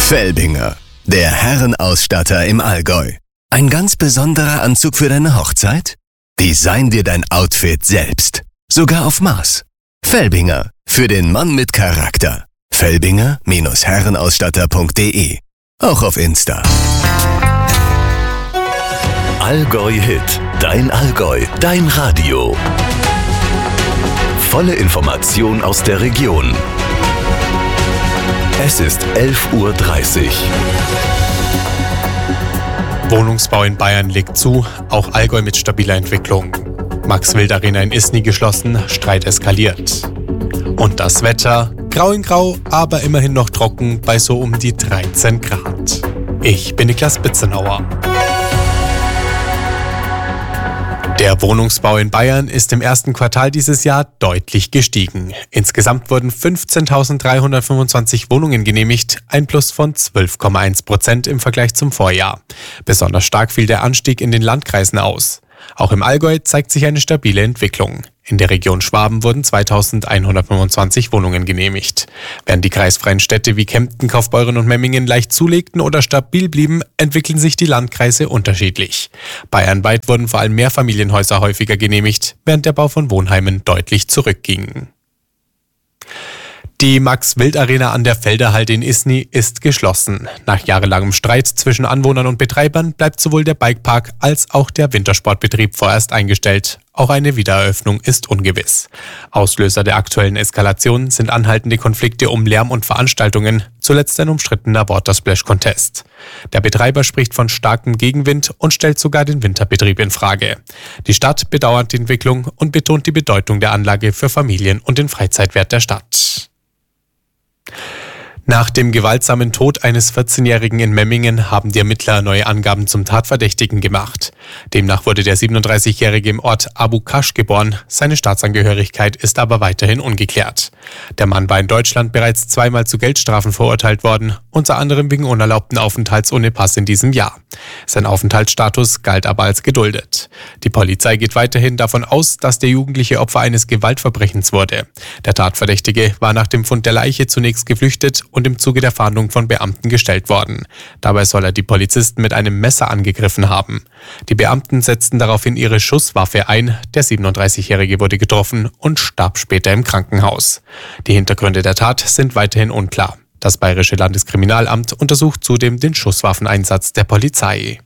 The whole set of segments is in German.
Felbinger, der Herrenausstatter im Allgäu. Ein ganz besonderer Anzug für deine Hochzeit? Design dir dein Outfit selbst. Sogar auf Maß. Felbinger, für den Mann mit Charakter. Felbinger-herrenausstatter.de. Auch auf Insta. Allgäu Hit. Dein Allgäu. Dein Radio. Volle Information aus der Region. Es ist 11:30 Uhr. Wohnungsbau in Bayern legt zu, auch Allgäu mit stabiler Entwicklung. Max-Wild-Arena in Isny geschlossen, Streit eskaliert. Und das Wetter, grau in grau, aber immerhin noch trocken bei so um die 13 Grad. Ich bin Niklas Bitzenauer. Der Wohnungsbau in Bayern ist im ersten Quartal dieses Jahr deutlich gestiegen. Insgesamt wurden 15.325 Wohnungen genehmigt, ein Plus von 12,1% im Vergleich zum Vorjahr. Besonders stark fiel der Anstieg in den Landkreisen aus. Auch im Allgäu zeigt sich eine stabile Entwicklung. In der Region Schwaben wurden 2.125 Wohnungen genehmigt. Während die kreisfreien Städte wie Kempten, Kaufbeuren und Memmingen leicht zulegten oder stabil blieben, entwickeln sich die Landkreise unterschiedlich. Bayernweit wurden vor allem Mehrfamilienhäuser häufiger genehmigt, während der Bau von Wohnheimen deutlich zurückging. Die Max-Wild-Arena an der Felderhalde in Isny ist geschlossen. Nach jahrelangem Streit zwischen Anwohnern und Betreibern bleibt sowohl der Bikepark als auch der Wintersportbetrieb vorerst eingestellt. Auch eine Wiedereröffnung ist ungewiss. Auslöser der aktuellen Eskalation sind anhaltende Konflikte um Lärm und Veranstaltungen, zuletzt ein umstrittener Water-Splash-Contest. Der Betreiber spricht von starkem Gegenwind und stellt sogar den Winterbetrieb in Frage. Die Stadt bedauert die Entwicklung und betont die Bedeutung der Anlage für Familien und den Freizeitwert der Stadt. Nach dem gewaltsamen Tod eines 14-Jährigen in Memmingen haben die Ermittler neue Angaben zum Tatverdächtigen gemacht. Demnach wurde der 37-Jährige im Ort Abu Kasch geboren, seine Staatsangehörigkeit ist aber weiterhin ungeklärt. Der Mann war in Deutschland bereits zweimal zu Geldstrafen verurteilt worden, unter anderem wegen unerlaubten Aufenthalts ohne Pass in diesem Jahr. Sein Aufenthaltsstatus galt aber als geduldet. Die Polizei geht weiterhin davon aus, dass der Jugendliche Opfer eines Gewaltverbrechens wurde. Der Tatverdächtige war nach dem Fund der Leiche zunächst geflüchtet und im Zuge der Fahndung von Beamten gestellt worden. Dabei soll er die Polizisten mit einem Messer angegriffen haben. Die Beamten setzten daraufhin ihre Schusswaffe ein. Der 37-Jährige wurde getroffen und starb später im Krankenhaus. Die Hintergründe der Tat sind weiterhin unklar. Das Bayerische Landeskriminalamt untersucht zudem den Schusswaffeneinsatz der Polizei.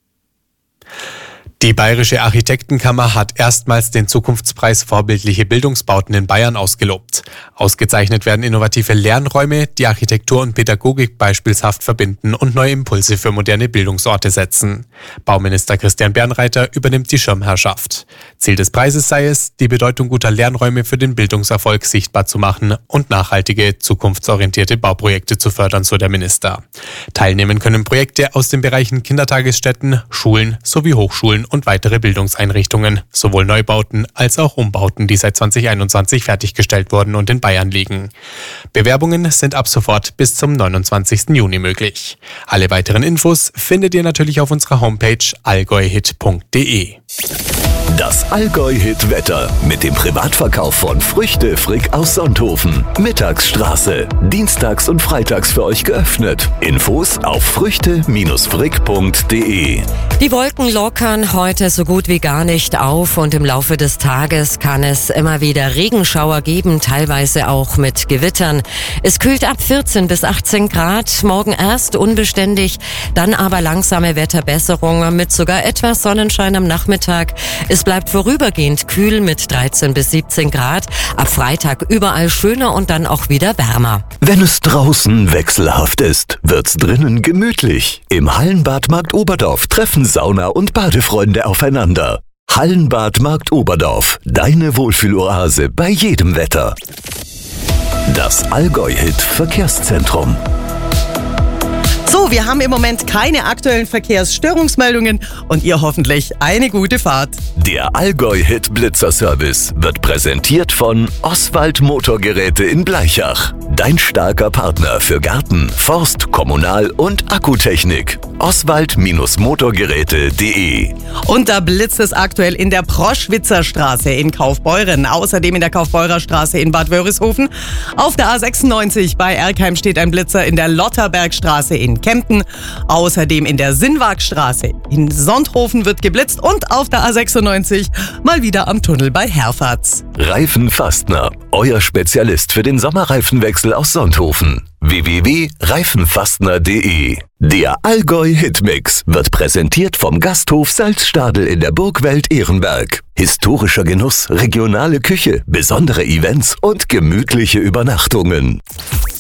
Die Bayerische Architektenkammer hat erstmals den Zukunftspreis Vorbildliche Bildungsbauten in Bayern ausgelobt. Ausgezeichnet werden innovative Lernräume, die Architektur und Pädagogik beispielshaft verbinden und neue Impulse für moderne Bildungsorte setzen. Bauminister Christian Bernreiter übernimmt die Schirmherrschaft. Ziel des Preises sei es, die Bedeutung guter Lernräume für den Bildungserfolg sichtbar zu machen und nachhaltige, zukunftsorientierte Bauprojekte zu fördern, so der Minister. Teilnehmen können Projekte aus den Bereichen Kindertagesstätten, Schulen sowie Hochschulen und weitere Bildungseinrichtungen, sowohl Neubauten als auch Umbauten, die seit 2021 fertiggestellt wurden und in Bayern liegen. Bewerbungen sind ab sofort bis zum 29. Juni möglich. Alle weiteren Infos findet ihr natürlich auf unserer Homepage allgäuhit.de. Das Allgäu-Hit-Wetter mit dem Privatverkauf von Früchte Frick aus Sonthofen. Mittagsstraße. Dienstags und freitags für euch geöffnet. Infos auf früchte-frick.de. Die Wolken lockern heute so gut wie gar nicht auf und im Laufe des Tages kann es immer wieder Regenschauer geben, teilweise auch mit Gewittern. Es kühlt ab 14 bis 18 Grad, morgen erst unbeständig, dann aber langsame Wetterbesserung mit sogar etwas Sonnenschein am Nachmittag. Es bleibt vorübergehend kühl mit 13 bis 17 Grad. Ab Freitag überall schöner und dann auch wieder wärmer. Wenn es draußen wechselhaft ist, wird's drinnen gemütlich. Im Hallenbad Markt Oberdorf treffen Sauna- und Badefreunde aufeinander. Hallenbad Markt Oberdorf, deine Wohlfühloase bei jedem Wetter. Das Allgäu-Hit Verkehrszentrum. So, wir haben im Moment keine aktuellen Verkehrsstörungsmeldungen und ihr hoffentlich eine gute Fahrt. Der Allgäu-Hit Blitzer-Service wird präsentiert von Oswald Motorgeräte in Blaichach. Dein starker Partner für Garten, Forst, Kommunal- und Akkutechnik. oswald-motorgeräte.de. Und da blitzt es aktuell in der Proschwitzer Straße in Kaufbeuren, außerdem in der Kaufbeurer Straße in Bad Wörishofen. Auf der A96 bei Erkheim steht ein Blitzer in der Lotterbergstraße in Kempten. Außerdem in der Sinnwagstraße in Sonthofen wird geblitzt und auf der A96 mal wieder am Tunnel bei Herfahrt. Reifenfastner, euer Spezialist für den Sommerreifenwechsel aus Sonthofen. www.reifenfastner.de. Der Allgäu Hitmix wird präsentiert vom Gasthof Salzstadel in der Burgwelt Ehrenberg. Historischer Genuss, regionale Küche, besondere Events und gemütliche Übernachtungen.